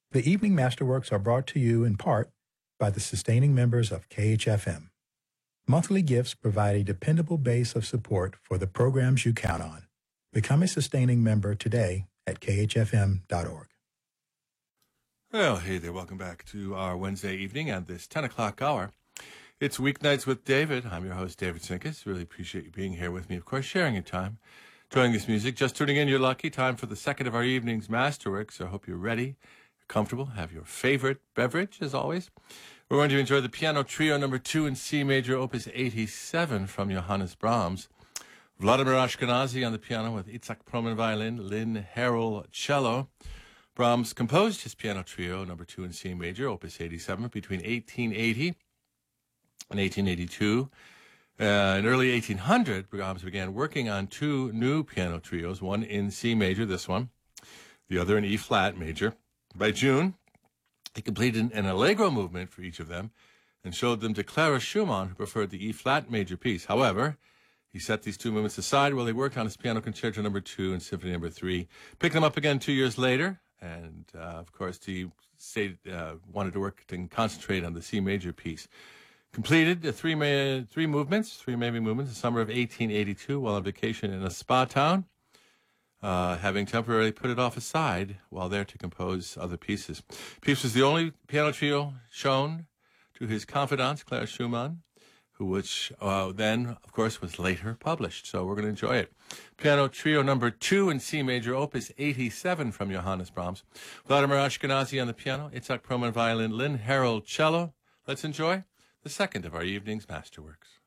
The evening masterworks are brought to you in part by the sustaining members of KHFM. Monthly gifts provide a dependable base of support for the programs you count on. Become a sustaining member today at khfm.org. Well, hey there. Welcome back to our Wednesday evening at this 10 o'clock hour. It's Weeknights with David. I'm your host, David Sinkus. Really appreciate you being here with me, of course, sharing your time, enjoying this music. Just tuning in, you're lucky. Time for the second of our evening's masterworks. I hope you're ready, comfortable, have your favorite beverage, as always. We're going to enjoy the piano trio number 2 in C major, opus 87 from Johannes Brahms. Vladimir Ashkenazy on the piano with Itzhak Perlman violin, Lynn Harrell cello. Brahms composed his piano trio number 2 in C major, opus 87, between 1880 and 1882. In early 1800, Brahms began working on 2 new piano trios, one in C major, this one, the other in E flat major. By June, he completed an allegro movement for each of them and showed them to Clara Schumann, who preferred the E flat major piece. However, he set these 2 movements aside while he worked on his piano concerto number 2 and symphony number 3. Picked them up again 2 years later, and of course he wanted to work and concentrate on the C major piece. Completed the three main movements, the summer of 1882 while on vacation in a spa town, having temporarily put it off aside while there to compose other pieces. Piece was the only piano trio shown to his confidante, Clara Schumann, which then, of course, was later published. So we're going to enjoy it. Piano trio number 2 in C major, opus 87 from Johannes Brahms. Vladimir Ashkenazy on the piano, Itzhak Perlman violin, Lynn Harrell cello. Let's enjoy the second of our evening's masterworks.